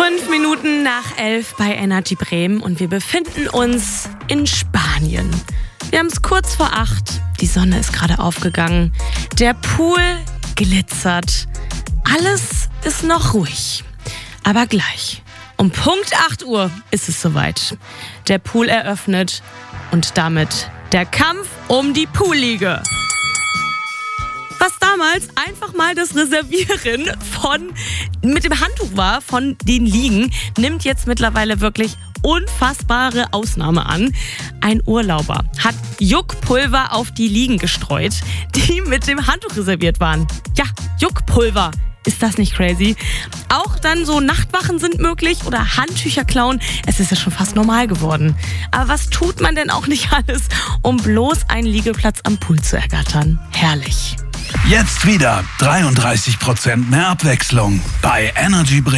5:05 bei Energy Bremen und wir befinden uns in Spanien. Wir haben es kurz vor 8, die Sonne ist gerade aufgegangen, der Pool glitzert, alles ist noch ruhig. Aber gleich, um Punkt 8 Uhr ist es soweit. Der Pool eröffnet und damit der Kampf um die Poolliege. Was damals einfach mal das Reservieren mit dem Handtuch war von den Liegen, nimmt jetzt mittlerweile wirklich unfassbare Ausnahme an. Ein Urlauber hat Juckpulver auf die Liegen gestreut, die mit dem Handtuch reserviert waren. Ja, Juckpulver. Ist das nicht crazy? Auch dann so Nachtwachen sind möglich oder Handtücher klauen. Es ist ja schon fast normal geworden. Aber was tut man denn auch nicht alles, um bloß einen Liegeplatz am Pool zu ergattern? Herrlich. Jetzt wieder 33% mehr Abwechslung bei Energy Bremen.